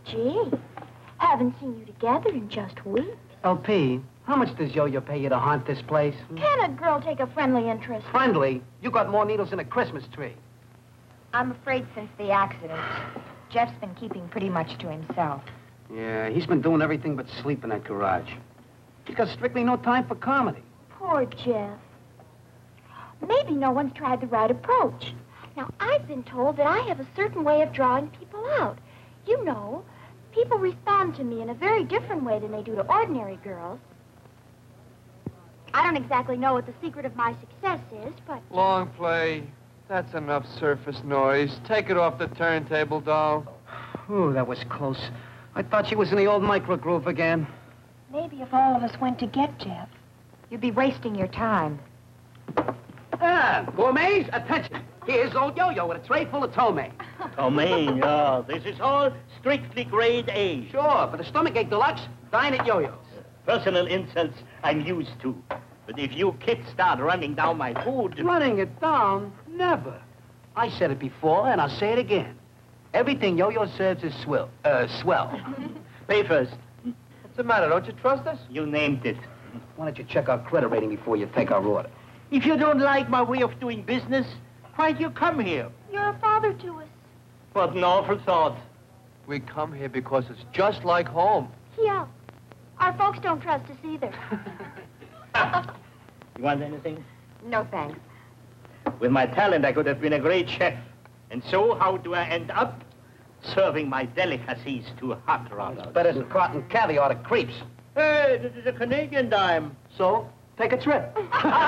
Gee, haven't seen you together in just weeks. LP, how much does Yo-Yo pay you to haunt this place? Can a girl take a friendly interest? Friendly? You got more needles than a Christmas tree. I'm afraid since the accident, Jeff's been keeping pretty much to himself. Yeah, he's been doing everything but sleep in that garage. He's got strictly no time for comedy. Poor Jeff. Maybe no one's tried the right approach. Now, I've been told that I have a certain way of drawing people out. You know, people respond to me in a very different way than they do to ordinary girls. I don't exactly know what the secret of my success is, but... Long play. That's enough surface noise. Take it off the turntable, doll. Ooh, that was close. I thought she was in the old micro groove again. Maybe if all of us went to get Jeff, you'd be wasting your time. Ah, gourmets, attention. Here's old Yo-Yo with a tray full of ptomaine. Ptomaine, yeah. This is all strictly grade A. Sure, for the stomachache deluxe, dine at Yo-Yo's. Personal insults I'm used to. But if you kids start running down my food... Running it down? Never. I said it before, and I'll say it again. Everything Yo-Yo serves is swell. Pay first. What's the matter? Don't you trust us? You named it. Why don't you check our credit rating before you take our order? If you don't like my way of doing business, why'd you come here? You're a father to us. What an awful thought. We come here because it's just like home. Yeah. Our folks don't trust us either. You want anything? No, thanks. With my talent, I could have been a great chef. And so, how do I end up? Serving my delicacies to hot rodders. Better than cotton caviar to creeps. Hey, this is a Canadian dime. So, take a trip.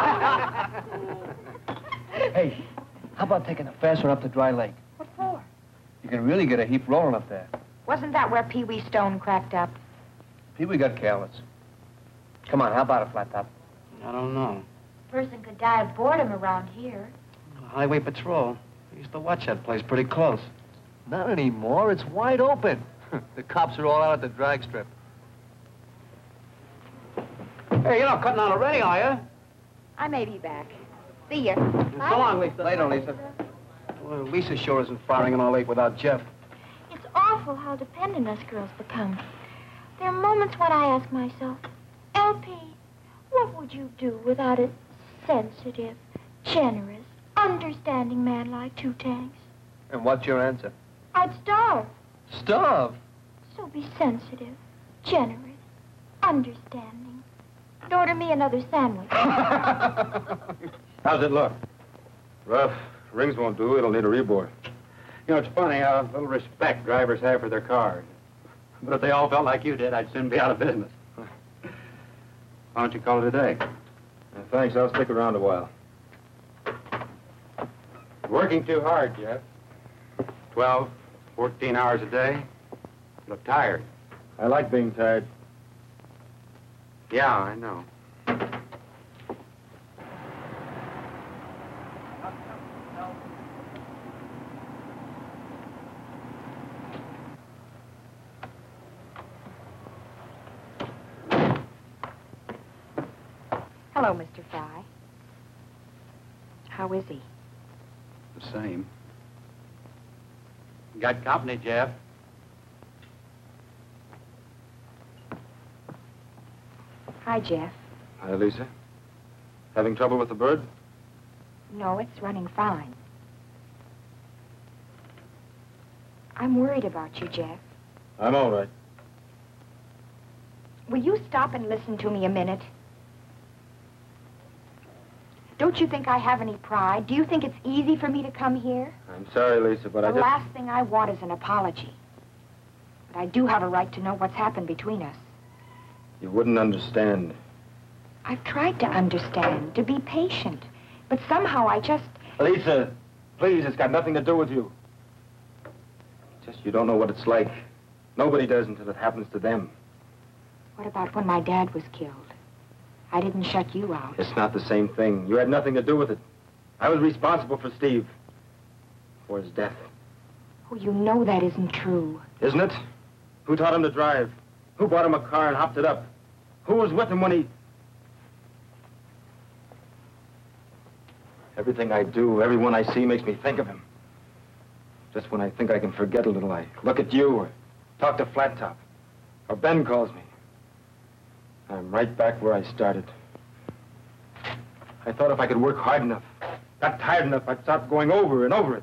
Hey, how about taking a fast one up to Dry Lake? What for? You can really get a heap rolling up there. Wasn't that where Pee Wee Stone cracked up? Pee-wee got careless. Come on, how about a flat top? I don't know. Person could die of boredom around here. Highway Patrol. I used to watch that place pretty close. Not anymore. It's wide open. The cops are all out at the drag strip. Hey, you're not cutting out already, are you? I may be back. See ya. So long, Lisa. Later, Lisa. Well, Lisa sure isn't firing in our lake without Jeff. It's awful how dependent us girls become. There are moments when I ask myself, LP, what would you do without a sensitive, generous, understanding man like Two Tanks? And what's your answer? I'd starve. Starve? So be sensitive, generous, understanding, and order me another sandwich. How's it look? Rough. Rings won't do. It'll need a reboard. You know, it's funny how little respect drivers have for their cars. But if they all felt like you did, I'd soon be out of business. Why don't you call it a day? Thanks. I'll stick around a while. Working too hard, Jeff. 12, 14 hours a day. You look tired. I like being tired. Yeah, I know. Hello, Mr. Fry. How is he? The same. Got company, Jeff. Hi, Jeff. Hi, Lisa. Having trouble with the bird? No, it's running fine. I'm worried about you, Jeff. I'm all right. Will you stop and listen to me a minute? Don't you think I have any pride? Do you think it's easy for me to come here? I'm sorry, Lisa, but The last thing I want is an apology. But I do have a right to know what's happened between us. You wouldn't understand. I've tried to understand, to be patient. But somehow I just... Lisa, please, it's got nothing to do with you. Just you don't know what it's like. Nobody does until it happens to them. What about when my dad was killed? I didn't shut you out. It's not the same thing. You had nothing to do with it. I was responsible for Steve. For his death. Oh, you know that isn't true. Isn't it? Who taught him to drive? Who bought him a car and hopped it up? Who was with him when he... Everything I do, everyone I see makes me think of him. Just when I think I can forget a little, I look at you or talk to Flat Top, or Ben calls me, I'm right back where I started. I thought if I could work hard enough, got tired enough, I'd stop going over and over it.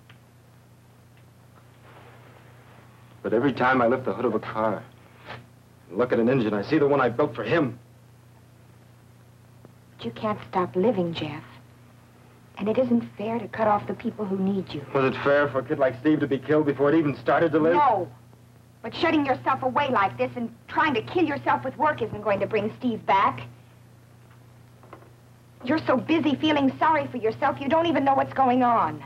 But every time I lift the hood of a car and look at an engine, I see the one I built for him. But you can't stop living, Jeff. And it isn't fair to cut off the people who need you. Was it fair for a kid like Steve to be killed before it even started to live? No. But shutting yourself away like this and trying to kill yourself with work isn't going to bring Steve back. You're so busy feeling sorry for yourself, you don't even know what's going on.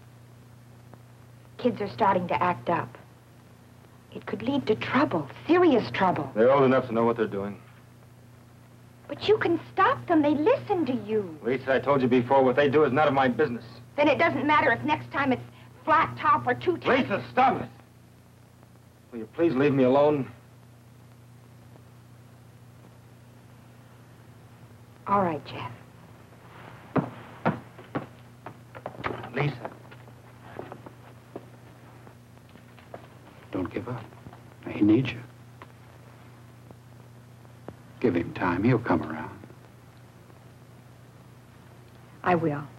Kids are starting to act up. It could lead to trouble, serious trouble. They're old enough to know what they're doing. But you can stop them. They listen to you. Lisa, I told you before, what they do is none of my business. Then it doesn't matter if next time it's flat top or two times. Lisa, stop it! Will you please leave me alone? All right, Jeff. Lisa. Don't give up. He needs you. Give him time. He'll come around. I will.